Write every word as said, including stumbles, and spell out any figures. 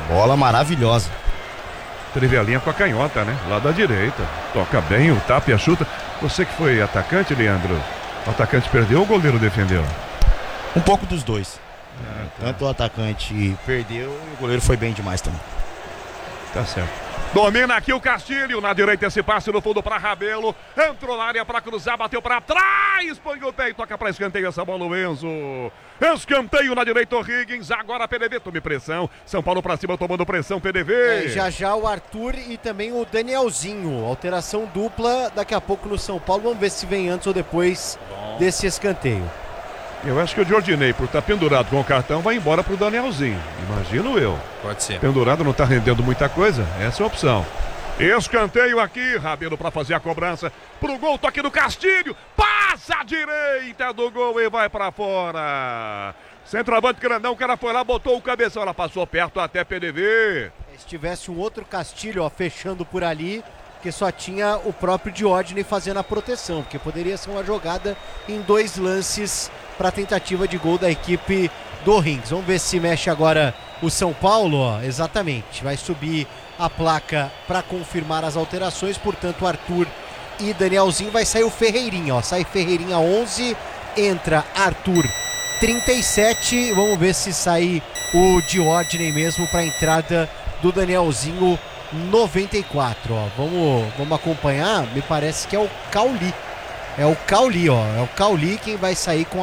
Bola maravilhosa. Trivelinha com a canhota, né? Lá da direita. Toca bem, o tapa e a chuta. Você que foi atacante, Leandro, o atacante perdeu ou o goleiro defendeu? Um pouco dos dois. Ah, tá. Tanto o atacante perdeu e o goleiro foi bem demais também. Tá certo. Domina aqui o Castilho, na direita esse passe no fundo para Rabelo, entrou na área para cruzar, bateu para trás, põe o pé e toca para escanteio essa bola o Enzo. Escanteio na direita o Higgins, agora P D V, tome pressão, São Paulo para cima tomando pressão, P D V. É, já já o Arthur e também o Danielzinho, alteração dupla daqui a pouco no São Paulo, vamos ver se vem antes ou depois Bom. desse escanteio. Eu acho que o Jordinei, por estar pendurado com o cartão, vai embora pro Danielzinho. Imagino eu. Pode ser. Pendurado não tá rendendo muita coisa, essa é a opção. Escanteio aqui, Rabelo para fazer a cobrança. Pro gol, toque do Castilho. Passa a direita do gol e vai para fora. Centroavante grandão, o cara foi lá, botou o cabeção. Ela passou perto até P D V. Se tivesse um outro Castilho, ó, fechando por ali, porque só tinha o próprio Diógenes fazendo a proteção, porque poderia ser uma jogada em dois lances para tentativa de gol da equipe do Rings. Vamos ver se mexe agora o São Paulo, ó, exatamente, vai subir a placa para confirmar as alterações, portanto Arthur e Danielzinho, vai sair o Ferreirinha, ó, sai Ferreirinha onze, entra Arthur trinta e sete, vamos ver se sai o Diógenes mesmo para a entrada do Danielzinho noventa e quatro, ó. Vamos, vamos acompanhar, me parece que é o Cauli. É o Cauli, ó. É o Cauli quem vai sair com